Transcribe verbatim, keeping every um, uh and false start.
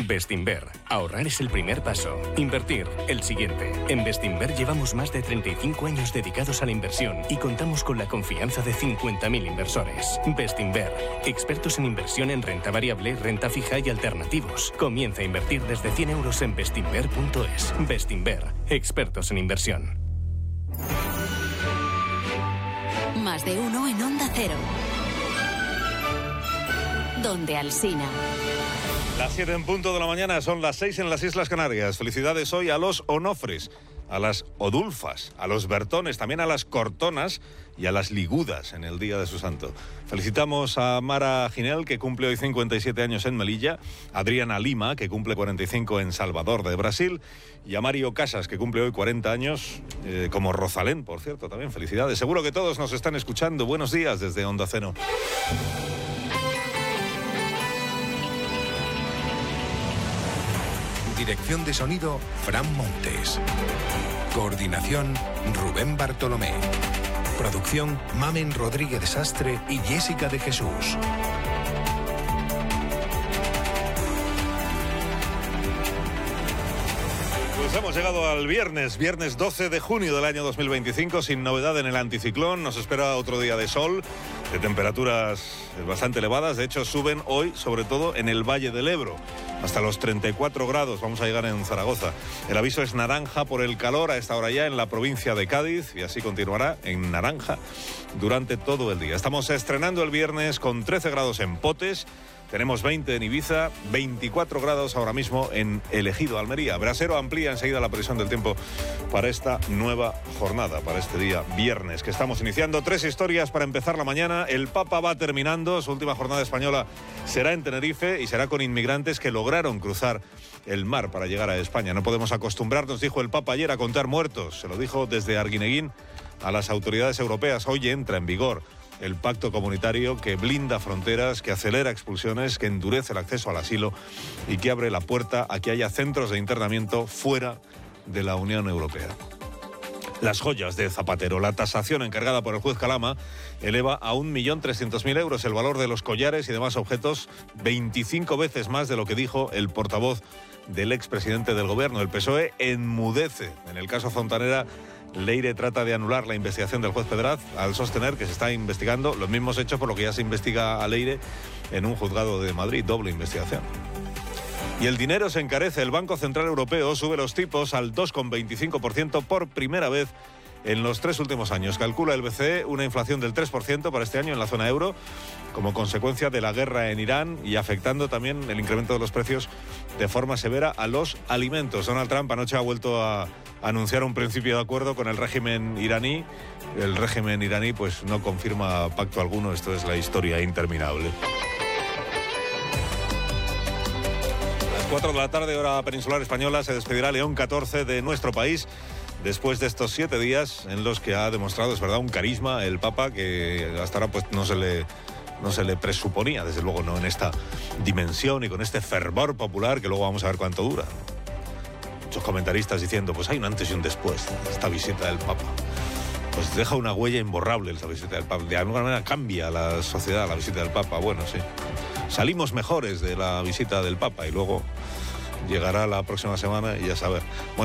Bestinver. Ahorrar es el primer paso. Invertir, el siguiente. En Bestinver llevamos más de treinta y cinco años dedicados a la inversión y contamos con la confianza de cincuenta mil inversores. Bestinver. Expertos en inversión en renta variable, renta fija y alternativos. Comienza a invertir desde cien euros en bestinver punto es. Bestinver. Expertos en inversión. Más de uno en Onda Cero. Donde Alsina. Las siete en punto de la mañana, son las seis en las Islas Canarias. Felicidades hoy a los Onofres, a las Odulfas, a los Bertones, también a las Cortonas y a las Ligudas en el día de su santo. Felicitamos a Mara Ginel, que cumple hoy cincuenta y siete años en Melilla, a Adriana Lima, que cumple cuarenta y cinco en Salvador de Brasil, y a Mario Casas, que cumple hoy cuarenta años, eh, como Rosalén, por cierto, también felicidades. Seguro que todos nos están escuchando. Buenos días desde Onda Cero. Dirección de sonido, Fran Montes. Coordinación, Rubén Bartolomé. Producción, Mamen Rodríguez Sastre y Jessica de Jesús. Pues hemos llegado al viernes, viernes doce de junio del año dos mil veinticinco, sin novedad en el anticiclón. Nos espera otro día de sol, de temperaturas bastante elevadas. De hecho, suben hoy, sobre todo en el Valle del Ebro, hasta los treinta y cuatro grados vamos a llegar en Zaragoza. El aviso es naranja por el calor a esta hora ya en la provincia de Cádiz, y así continuará en naranja durante todo el día. Estamos estrenando el viernes con trece grados en Potes. Tenemos veinte en Ibiza, veinticuatro grados ahora mismo en El Ejido, Almería. Brasero amplía enseguida la previsión del tiempo para esta nueva jornada, para este día viernes que estamos iniciando. Tres historias para empezar la mañana. El Papa va terminando, su última jornada española será en Tenerife y será con inmigrantes que lograron cruzar el mar para llegar a España. No podemos acostumbrarnos, dijo el Papa ayer, a contar muertos. Se lo dijo desde Arguineguín a las autoridades europeas. Hoy entra en vigor el pacto comunitario que blinda fronteras, que acelera expulsiones, que endurece el acceso al asilo y que abre la puerta a que haya centros de internamiento fuera de la Unión Europea. Las joyas de Zapatero. La tasación encargada por el juez Calama eleva a un millón trescientos mil euros el valor de los collares y demás objetos, veinticinco veces más de lo que dijo el portavoz del expresidente del gobierno. El P S O E enmudece. En el caso Fontanera, Leire trata de anular la investigación del juez Pedraz al sostener que se está investigando los mismos hechos por lo que ya se investiga a Leire en un juzgado de Madrid. Doble investigación. Y el dinero se encarece. El Banco Central Europeo sube los tipos al dos coma veinticinco por ciento por primera vez en los tres últimos años. Calcula el B C E una inflación del tres por ciento para este año en la zona euro, como consecuencia de la guerra en Irán y afectando también el incremento de los precios de forma severa a los alimentos. Donald Trump anoche ha vuelto a anunciar un principio de acuerdo con el régimen iraní. El régimen iraní pues no confirma pacto alguno. Esto es la historia interminable. A las cuatro de la tarde, hora peninsular española, se despedirá León catorce de nuestro país, después de estos siete días en los que ha demostrado, es verdad, un carisma el Papa que hasta ahora pues no se le no se le presuponía, desde luego no en esta dimensión y con este fervor popular que luego vamos a ver cuánto dura. Muchos comentaristas diciendo, pues hay un antes y un después de esta visita del Papa. Pues deja una huella imborrable esta visita del Papa. De alguna manera cambia la sociedad la visita del Papa. Bueno, sí. Salimos mejores de la visita del Papa y luego llegará la próxima semana y ya saber. Bueno,